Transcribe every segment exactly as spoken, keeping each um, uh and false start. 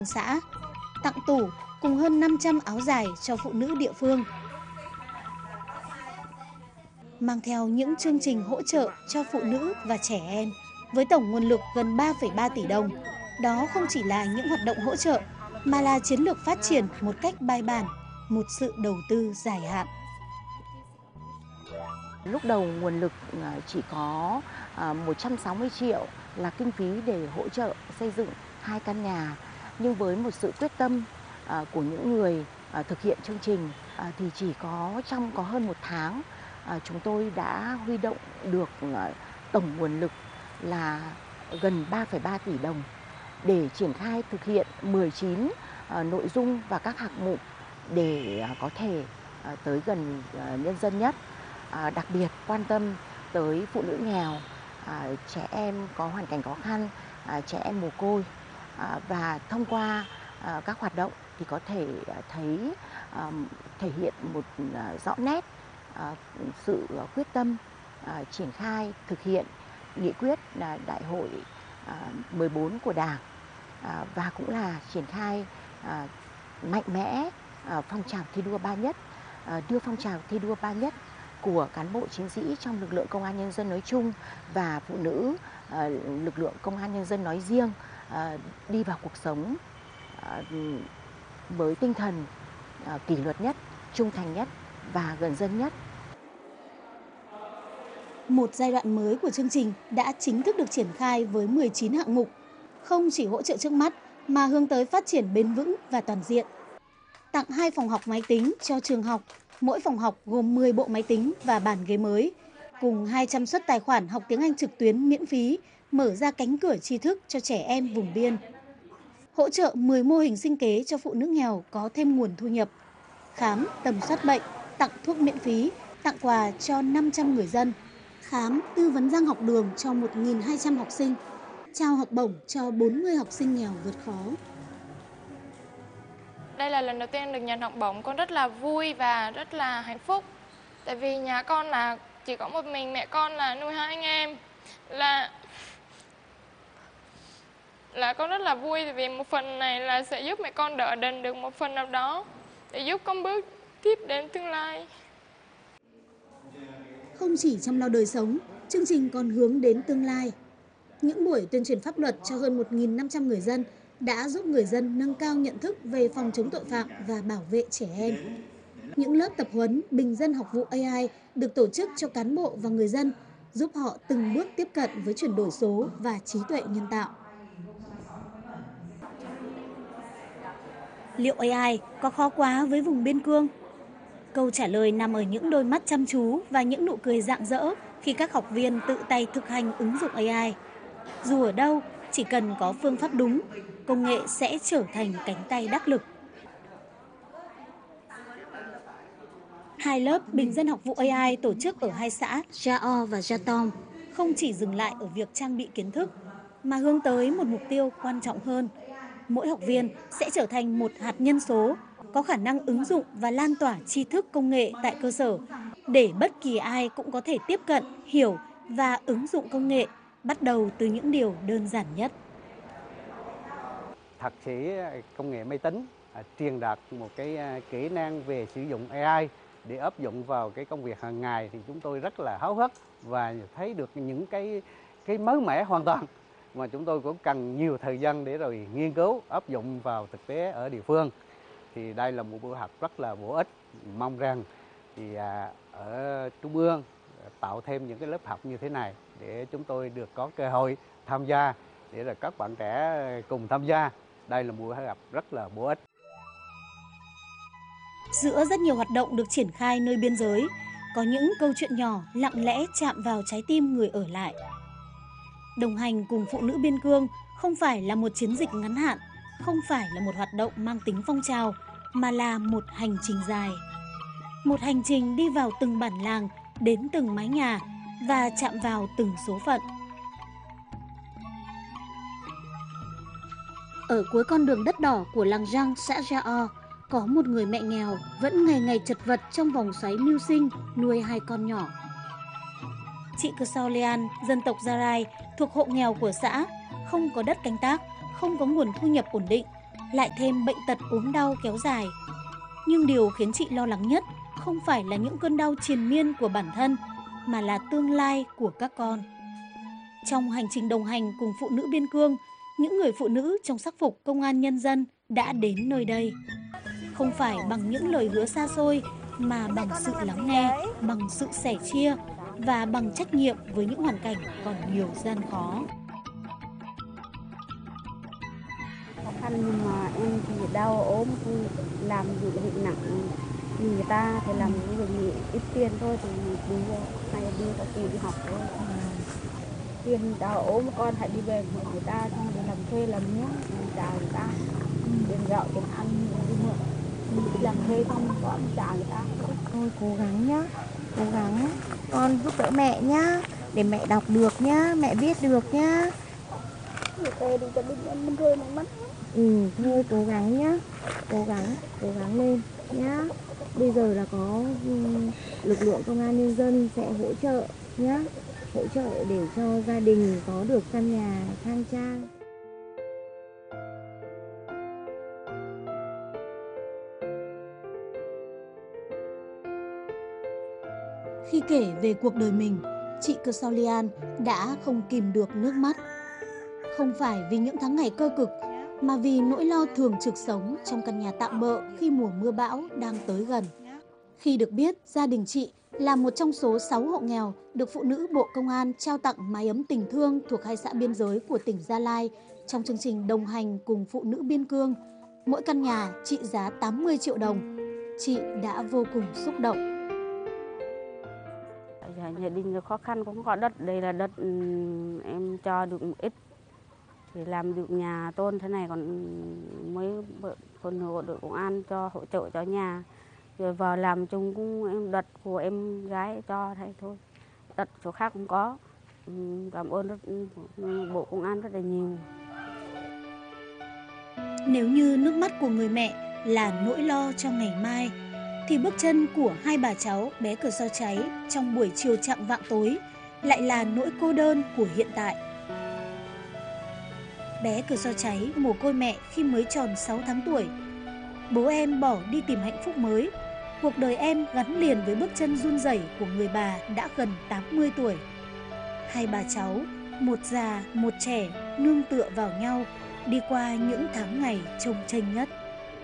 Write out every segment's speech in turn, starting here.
xã, tặng tủ cùng hơn năm trăm áo dài cho phụ nữ địa phương. Mang theo những chương trình hỗ trợ cho phụ nữ và trẻ em với tổng nguồn lực gần ba phẩy ba tỷ đồng. Đó không chỉ là những hoạt động hỗ trợ mà là chiến lược phát triển một cách bài bản, một sự đầu tư dài hạn. Lúc đầu nguồn lực chỉ có một trăm sáu mươi triệu là kinh phí để hỗ trợ xây dựng hai căn nhà. Nhưng với một sự quyết tâm của những người thực hiện chương trình thì chỉ có trong có hơn một tháng chúng tôi đã huy động được tổng nguồn lực là gần ba phẩy ba tỷ đồng để triển khai thực hiện mười chín nội dung và các hạng mục để có thể tới gần nhân dân nhất. Đặc biệt quan tâm tới phụ nữ nghèo, trẻ em có hoàn cảnh khó khăn, trẻ em mồ côi, và thông qua các hoạt động thì có thể thấy thể hiện một rõ nét sự quyết tâm triển khai thực hiện nghị quyết đại hội mười bốn của Đảng, và cũng là triển khai mạnh mẽ phong trào thi đua ba nhất, đưa phong trào thi đua ba nhất của cán bộ chiến sĩ trong lực lượng công an nhân dân nói chung và phụ nữ lực lượng công an nhân dân nói riêng đi vào cuộc sống với tinh thần kỷ luật nhất, trung thành nhất và gần dân nhất. Một giai đoạn mới của chương trình đã chính thức được triển khai với mười chín hạng mục, không chỉ hỗ trợ trước mắt mà hướng tới phát triển bền vững và toàn diện. Tặng hai phòng học máy tính cho trường học, mỗi phòng học gồm mười bộ máy tính và bàn ghế mới, cùng hai trăm suất tài khoản học tiếng Anh trực tuyến miễn phí, mở ra cánh cửa tri thức cho trẻ em vùng biên. Hỗ trợ mười mô hình sinh kế cho phụ nữ nghèo có thêm nguồn thu nhập, khám, tầm soát bệnh, tặng thuốc miễn phí, tặng quà cho năm trăm người dân, khám, tư vấn răng học đường cho một nghìn hai trăm học sinh, trao học bổng cho bốn mươi học sinh nghèo vượt khó. Đây là lần đầu tiên được nhận học bổng, con rất là vui và rất là hạnh phúc. Tại vì nhà con là chỉ có một mình mẹ con là nuôi hai anh em. Là là con rất là vui vì một phần này là sẽ giúp mẹ con đỡ đần được một phần nào đó để giúp con bước tiếp đến tương lai. Không chỉ chăm lo đời sống, chương trình còn hướng đến tương lai. Những buổi tuyên truyền pháp luật cho hơn một nghìn năm trăm người dân đã giúp người dân nâng cao nhận thức về phòng chống tội phạm và bảo vệ trẻ em. Những lớp tập huấn bình dân học vụ a i được tổ chức cho cán bộ và người dân, giúp họ từng bước tiếp cận với chuyển đổi số và trí tuệ nhân tạo. Liệu a i có khó quá với vùng biên cương? Câu trả lời nằm ở những đôi mắt chăm chú và những nụ cười rạng rỡ khi các học viên tự tay thực hành ứng dụng a i. Dù ở đâu, chỉ cần có phương pháp đúng, công nghệ sẽ trở thành cánh tay đắc lực. Hai lớp bình dân học vụ a i tổ chức ở hai xã Jao và Jatom không chỉ dừng lại ở việc trang bị kiến thức, mà hướng tới một mục tiêu quan trọng hơn. Mỗi học viên sẽ trở thành một hạt nhân số, có khả năng ứng dụng và lan tỏa tri thức công nghệ tại cơ sở, để bất kỳ ai cũng có thể tiếp cận, hiểu và ứng dụng công nghệ, bắt đầu từ những điều đơn giản nhất. Thạc sĩ công nghệ máy tính truyền đạt một cái kỹ năng về sử dụng a i để áp dụng vào cái công việc hàng ngày thì chúng tôi rất là háo hức và thấy được những cái cái mới mẻ hoàn toàn mà chúng tôi cũng cần nhiều thời gian để rồi nghiên cứu áp dụng vào thực tế ở địa phương. Thì đây là một buổi học rất là bổ ích, mong rằng thì ở Trung ương tạo thêm những cái lớp học như thế này để chúng tôi được có cơ hội tham gia, để là các bạn trẻ cùng tham gia. Đây là một buổi học rất là bổ ích. Giữa rất nhiều hoạt động được triển khai nơi biên giới, có những câu chuyện nhỏ lặng lẽ chạm vào trái tim người ở lại. Đồng hành cùng phụ nữ biên cương không phải là một chiến dịch ngắn hạn, không phải là một hoạt động mang tính phong trào, mà là một hành trình dài. Một hành trình đi vào từng bản làng, đến từng mái nhà và chạm vào từng số phận. Ở cuối con đường đất đỏ của làng Răng, xã Jao, có một người mẹ nghèo vẫn ngày ngày chật vật trong vòng xoáy mưu sinh, nuôi hai con nhỏ. Chị Kersaulian, dân tộc Gia Rai, thuộc hộ nghèo của xã, không có đất canh tác, không có nguồn thu nhập ổn định, lại thêm bệnh tật ốm đau kéo dài. Nhưng điều khiến chị lo lắng nhất không phải là những cơn đau triền miên của bản thân, mà là tương lai của các con. Trong hành trình đồng hành cùng phụ nữ biên cương, những người phụ nữ trong sắc phục công an nhân dân đã đến nơi đây. Không phải bằng những lời hứa xa xôi, mà bằng sự lắng nghe, bằng sự sẻ chia và bằng trách nhiệm với những hoàn cảnh còn nhiều gian khó. Khó khăn nhưng mà em thì đau ốm, làm việc bệnh nặng như người ta thì làm những việc nhẹ, ít tiền thôi thì đi vô hay đi có tiền đi học thôi. Tiền đau ốm con hãy đi về mượn người ta, xong đi làm thuê làm mướn trả người ta, tiền gạo tiền ăn đi mượn, đi làm thuê xong có trả người ta. Thôi cố gắng nhá, cố gắng con giúp đỡ mẹ nhá, để mẹ đọc được nhá, mẹ viết được nhá. Người ta đi cho mình mình rơi mất. Ừ, thôi cố gắng nhá, cố gắng, cố gắng lên nhá. Bây giờ là có um, lực lượng công an nhân dân sẽ hỗ trợ nhá, hỗ trợ để cho gia đình có được căn nhà khang trang. Khi kể về cuộc đời mình, chị Cơ Sao Lian đã không kìm được nước mắt. Không phải vì những tháng ngày cơ cực, mà vì nỗi lo thường trực sống trong căn nhà tạm bợ khi mùa mưa bão đang tới gần. Khi được biết gia đình chị là một trong số sáu hộ nghèo được phụ nữ Bộ Công an trao tặng mái ấm tình thương thuộc hai xã biên giới của tỉnh Gia Lai trong chương trình đồng hành cùng phụ nữ biên cương, mỗi căn nhà trị giá tám mươi triệu đồng, chị đã vô cùng xúc động. Gia đình khó khăn cũng có đất, đây là đất em cho được một ít thì làm được nhà tôn thế này, còn mấy phần hộ được công an cho hỗ trợ cho nhà, rồi vào làm chung cũng em đất của em gái cho thế thôi, đất chỗ khác cũng có. Cảm ơn rất, Bộ Công an rất là nhiều. Nếu như nước mắt của người mẹ là nỗi lo cho ngày mai, thì bước chân của hai bà cháu bé Cờ So Cháy trong buổi chiều chạng vạng tối lại là nỗi cô đơn của hiện tại. Bé Cờ So Cháy mồ côi mẹ khi mới tròn sáu tháng tuổi. Bố em bỏ đi tìm hạnh phúc mới. Cuộc đời em gắn liền với bước chân run rẩy của người bà đã gần tám mươi tuổi. Hai bà cháu, một già, một trẻ, nương tựa vào nhau, đi qua những tháng ngày chông chênh nhất.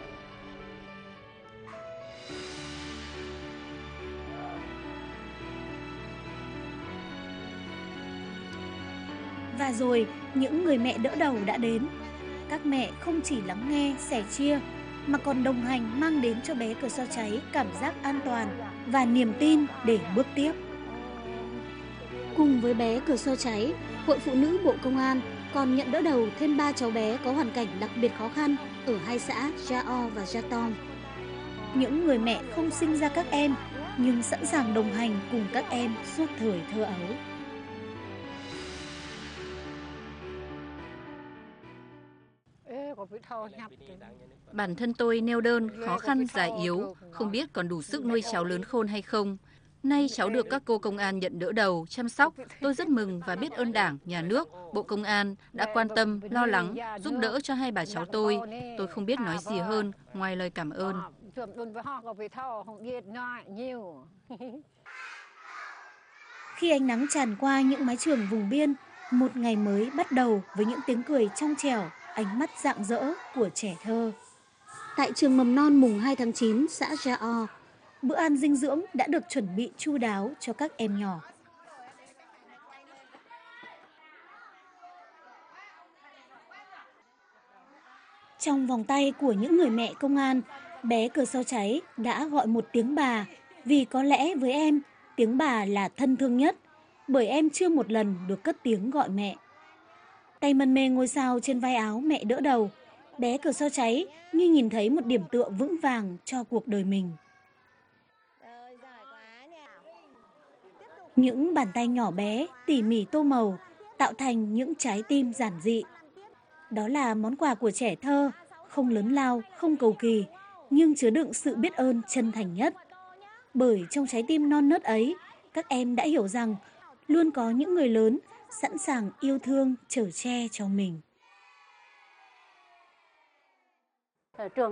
Và rồi, những người mẹ đỡ đầu đã đến. Các mẹ không chỉ lắng nghe, sẻ chia, mà còn đồng hành mang đến cho bé Cờ So Cháy cảm giác an toàn và niềm tin để bước tiếp. Cùng với bé Cờ So Cháy, Hội Phụ nữ Bộ Công an còn nhận đỡ đầu thêm ba cháu bé có hoàn cảnh đặc biệt khó khăn ở hai xã Ja O và Ja Tom. Những người mẹ không sinh ra các em, nhưng sẵn sàng đồng hành cùng các em suốt thời thơ ấu. Bản thân tôi neo đơn, khó khăn, già yếu, không biết còn đủ sức nuôi cháu lớn khôn hay không. Nay cháu được các cô công an nhận đỡ đầu, chăm sóc. Tôi rất mừng và biết ơn Đảng, Nhà nước, Bộ Công an đã quan tâm, lo lắng, giúp đỡ cho hai bà cháu tôi. Tôi không biết nói gì hơn ngoài lời cảm ơn. Khi ánh nắng tràn qua những mái trường vùng biên, một ngày mới bắt đầu với những tiếng cười trong trẻo, ánh mắt rạng rỡ của trẻ thơ. Tại trường mầm non mùng hai tháng chín, xã Ja O, bữa ăn dinh dưỡng đã được chuẩn bị chu đáo cho các em nhỏ. Trong vòng tay của những người mẹ công an, bé Cờ So Cháy đã gọi một tiếng bà, vì có lẽ với em, tiếng bà là thân thương nhất, bởi em chưa một lần được cất tiếng gọi mẹ. Tay mân mê ngôi sao trên vai áo mẹ đỡ đầu, bé Cờ So Cháy như nhìn thấy một điểm tựa vững vàng cho cuộc đời mình. Những bàn tay nhỏ bé, tỉ mỉ tô màu, tạo thành những trái tim giản dị. Đó là món quà của trẻ thơ, không lớn lao, không cầu kỳ, nhưng chứa đựng sự biết ơn chân thành nhất. Bởi trong trái tim non nớt ấy, các em đã hiểu rằng luôn có những người lớn sẵn sàng yêu thương, chở che cho mình. trường